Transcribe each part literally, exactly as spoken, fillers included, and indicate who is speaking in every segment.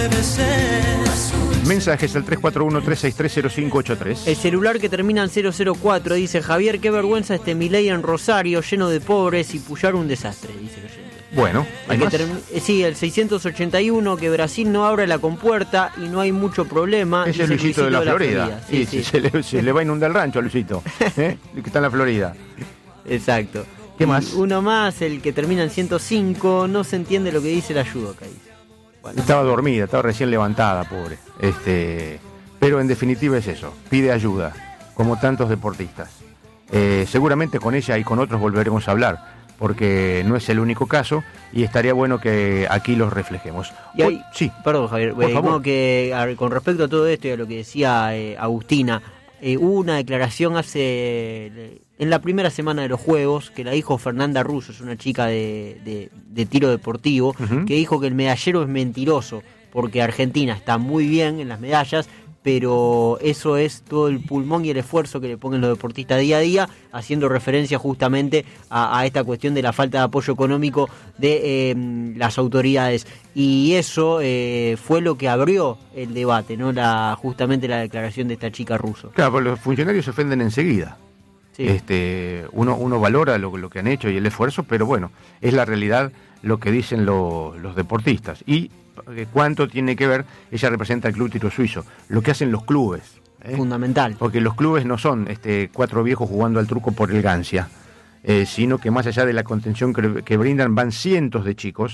Speaker 1: Mensajes al tres cuatro uno, tres seis tres, cero cinco ocho tres.
Speaker 2: El celular que termina en cero cero cuatro dice: Javier, qué vergüenza este Milei en Rosario, lleno de pobres, y Puyar un desastre, dice el oyente.
Speaker 1: Bueno, ¿hay
Speaker 2: el
Speaker 1: más?
Speaker 2: Term- sí, el seiscientos ochenta y uno, que Brasil no abre la compuerta y no hay mucho problema.
Speaker 1: Ese es Luisito de la, de la Florida. Florida. Sí, sí, sí. Se, le, se le va a inundar el rancho a Luisito, ¿eh? Que está en la Florida.
Speaker 2: Exacto.
Speaker 1: ¿Qué más?
Speaker 2: Y uno más, el que termina en ciento cinco, no se entiende lo que dice la judoka, dice. Bueno.
Speaker 1: Estaba dormida, estaba recién levantada, pobre. Este, pero en definitiva es eso, pide ayuda, como tantos deportistas. Eh, seguramente con ella y con otros volveremos a hablar, porque no es el único caso y estaría bueno que aquí los reflejemos.
Speaker 2: Y hay,
Speaker 1: o, sí.
Speaker 2: Perdón, Javier,
Speaker 1: Por
Speaker 2: eh,
Speaker 1: favor.
Speaker 2: no, que a, con respecto a todo esto y a lo que decía eh, Agustina, eh, hubo una declaración hace en la primera semana de los Juegos que la dijo Fernanda Russo, es una chica de, de, de tiro deportivo, uh-huh. que dijo que el medallero es mentiroso, porque Argentina está muy bien en las medallas, pero eso es todo el pulmón y el esfuerzo que le ponen los deportistas día a día, haciendo referencia justamente a, a esta cuestión de la falta de apoyo económico de eh, las autoridades. Y eso eh, fue lo que abrió el debate, ¿no? La, justamente la declaración de esta chica Russo.
Speaker 1: Claro, pues los funcionarios se ofenden enseguida. Sí. Este, uno, uno valora lo, lo que han hecho y el esfuerzo, pero bueno, es la realidad lo que dicen lo, los deportistas. Y cuánto tiene que ver, ella representa el Club Tiro Suizo, lo que hacen los clubes. ¿eh?
Speaker 2: Fundamental.
Speaker 1: Porque los clubes no son este, cuatro viejos jugando al truco por el gancia, eh, sino que más allá de la contención que, que brindan, van cientos de chicos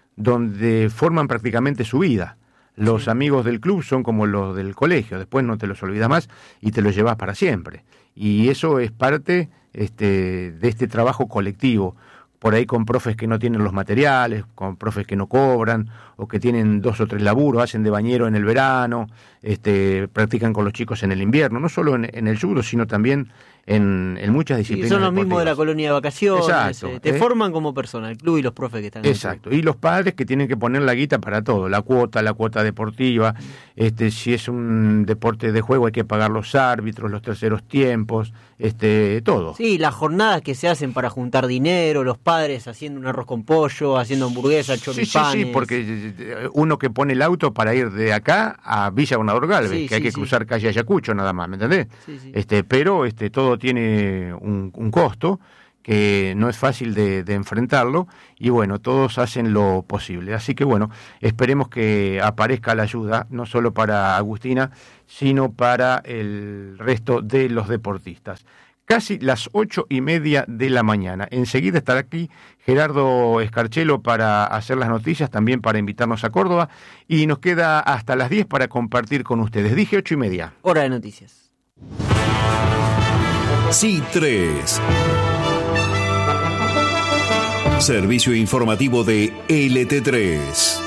Speaker 1: donde forman prácticamente su vida. Los sí. amigos del club son como los del colegio, después no te los olvidas más y te los llevas para siempre. Y eso es parte este, de este trabajo colectivo, por ahí con profes que no tienen los materiales, con profes que no cobran, o que tienen dos o tres laburos, hacen de bañero en el verano, este, practican con los chicos en el invierno, no solo en, en el judo, sino también en, en muchas disciplinas.
Speaker 2: Y son los
Speaker 1: deportivas.
Speaker 2: mismos de la colonia de vacaciones.
Speaker 1: Exacto,
Speaker 2: eh, te eh. forman como persona, el club y los profes que están en
Speaker 1: Exacto, y los padres que tienen que poner la guita para todo, la cuota, la cuota deportiva, este, si es un deporte de juego hay que pagar los árbitros, los terceros tiempos, este, todo.
Speaker 2: Sí, las jornadas que se hacen para juntar dinero, los padres haciendo un arroz con pollo, haciendo hamburguesas, choripanes.
Speaker 1: Sí, sí, sí, porque uno que pone el auto para ir de acá a Villa Gobernador Galvez, sí, que sí, hay que sí. cruzar calle Ayacucho nada más, ¿me entendés? Sí, sí. Este, pero este, todo tiene un, un costo que no es fácil de, de enfrentarlo y bueno, todos hacen lo posible. Así que bueno, esperemos que aparezca la ayuda, no solo para Agustina, sino para el resto de los deportistas. Casi las ocho y media de la mañana. Enseguida estará aquí Gerardo Escarchelo para hacer las noticias, también para invitarnos a Córdoba, y nos queda hasta las diez para compartir con ustedes. Dije ocho y media.
Speaker 2: Hora de noticias.
Speaker 3: C tres. Servicio informativo de L T tres.